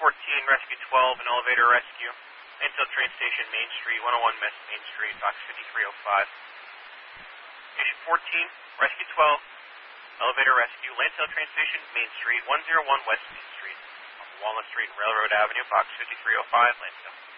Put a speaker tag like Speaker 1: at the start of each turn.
Speaker 1: Rescue 12, an elevator rescue. Lansdale Train Station, Main Street, 101 West Main Street, box 5305. Station 14, Rescue 12, elevator rescue. Lansdale Train Station, Main Street, 101 West Main Street, on Walnut Street and Railroad Avenue, box 5305, Lansdale.